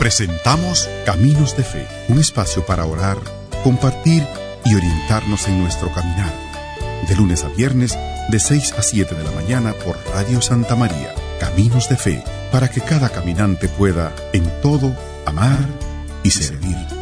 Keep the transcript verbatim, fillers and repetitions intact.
Presentamos Caminos de Fe, un espacio para orar, compartir y orientarnos en nuestro caminar. De lunes a viernes, de seis a siete de la mañana por Radio Santa María. Caminos de Fe, para que cada caminante pueda, en todo, amar y servir.